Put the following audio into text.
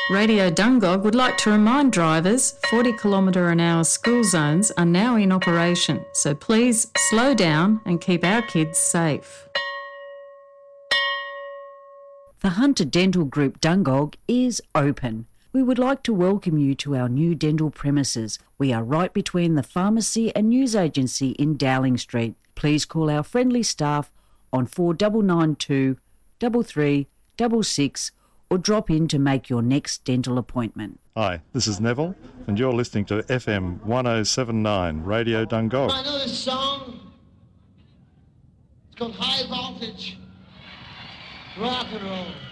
Radio Dungog would like to remind drivers 40km/h school zones are now in operation, so please slow down and keep our kids safe. The Hunter Dental Group Dungog is open. We would like to welcome you to our new dental premises. We are right between the pharmacy and news agency in Dowling Street. Please call our friendly staff on 4992 3366 or drop in to make your next dental appointment. Hi, this is Neville, and you're listening to FM 1079 Radio Dungog. I know this song. It's called High Voltage Rock and Roll.